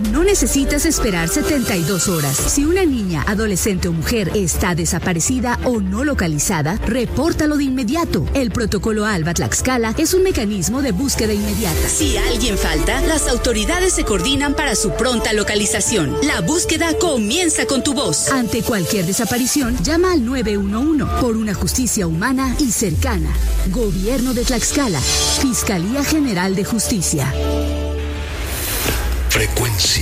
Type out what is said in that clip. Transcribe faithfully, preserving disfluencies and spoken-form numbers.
No necesitas esperar setenta y dos horas. Si una niña, adolescente o mujer está desaparecida o no localizada, repórtalo de inmediato. El protocolo ALBA Tlaxcala es un mecanismo de búsqueda inmediata. Si alguien falta, las autoridades se coordinan para su pronta localización. La búsqueda comienza con tu voz. Ante cualquier desaparición, llama al nueve uno uno por una justicia humana y cercana. Gobierno de Tlaxcala. Fiscalía General de Justicia. Frecuencia